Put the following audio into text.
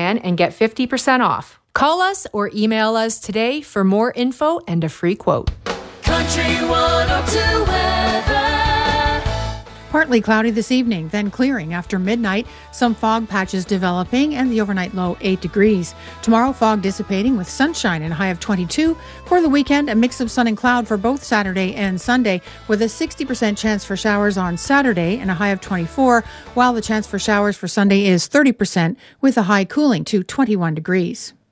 plan and get 50% off. Call us or email us today for more info and a free quote. Country 102 weather. Partly cloudy this evening, then clearing after midnight. Some fog patches developing and the overnight low 8 degrees. Tomorrow, fog dissipating with sunshine and a high of 22. For the weekend, a mix of sun and cloud for both Saturday and Sunday, with a 60% chance for showers on Saturday and a high of 24, while the chance for showers for Sunday is 30%, with a high cooling to 21 degrees.